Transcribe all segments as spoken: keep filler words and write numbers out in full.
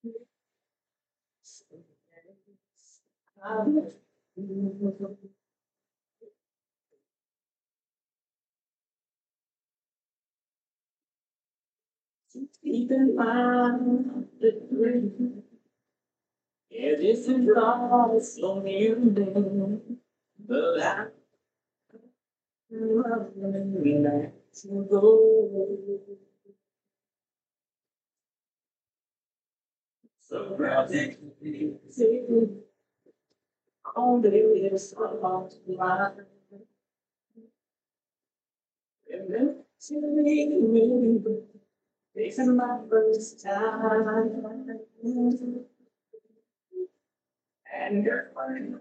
Keep in mind the dream. It isn't lost on you then, but I love you let you go. So project easy on the lips of my remember to me. This is my first time, and you're fine.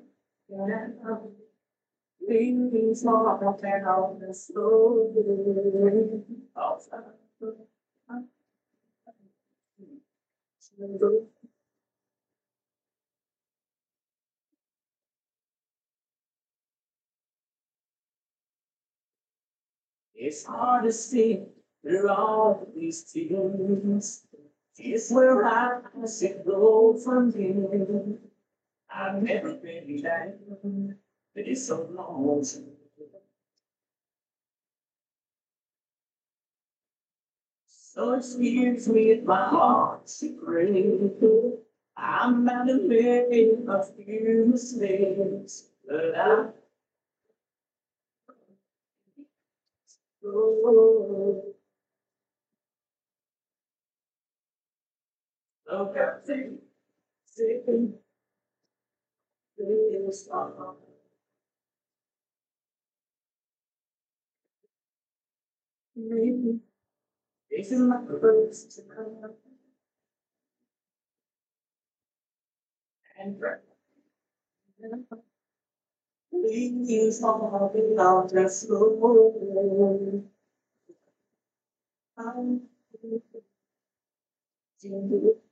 Leaving small town the slowly outside. It's hard to see through all these tears. It's where I should go from here. I've never been back, but it's so long. So excuse me if my heart's secret. I'm bound to make a few mistakes, but I go. So everything, sitting, is on. Maybe this is my first time, and please all without just slow. I'm